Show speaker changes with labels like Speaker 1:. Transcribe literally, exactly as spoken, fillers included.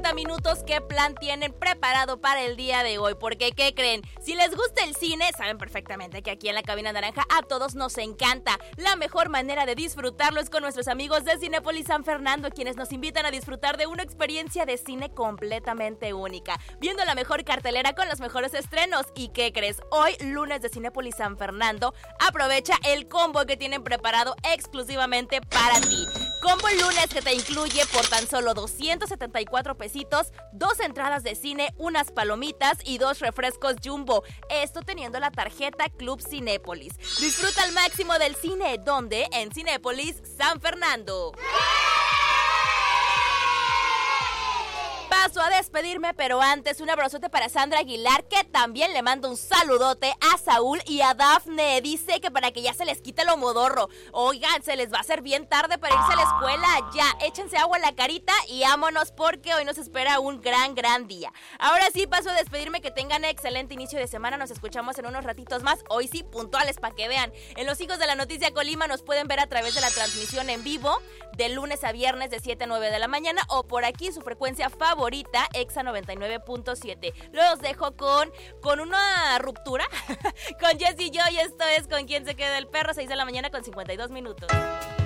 Speaker 1: cuarenta minutos qué plan tienen preparado para el día de hoy, porque ¿qué creen? Si les gusta el cine, saben perfectamente que aquí en la Cabina Naranja a todos nos encanta. La mejor manera de disfrutarlo es con nuestros amigos de Cinépolis San Fernando, quienes nos invitan a disfrutar de una experiencia de cine completamente única, viendo la mejor cartelera con los mejores estrenos. ¿Y qué crees? Hoy, lunes de Cinépolis San Fernando, aprovecha el combo que tienen preparado exclusivamente para ti. Combo lunes que te incluye por tan solo doscientos setenta y cuatro pesitos, dos entradas de cine, unas palomitas y dos refrescos Jumbo. Esto teniendo la tarjeta Club Cinépolis. Disfruta al máximo del cine, donde en Cinépolis San Fernando. Paso a despedirme, pero antes un abrazote para Sandra Aguilar, que también le mando un saludote a Saúl y a Dafne. Dice que para que ya se les quite lo modorro. Oigan, se les va a hacer bien tarde para irse a la escuela. Ya, échense agua en la carita y vámonos, porque hoy nos espera un gran, gran día. Ahora sí, paso a despedirme, que tengan excelente inicio de semana. Nos escuchamos en unos ratitos más. Hoy sí, puntuales para que vean. En Los Hijos de la Noticia Colima nos pueden ver a través de la transmisión en vivo de lunes a viernes de siete a nueve de la mañana, o por aquí su frecuencia favorita, Exa noventa y nueve punto siete. Los dejo con, con una ruptura con Jessy y yo, y esto es Con Quién Se Queda el Perro, seis de la mañana con cincuenta y dos minutos.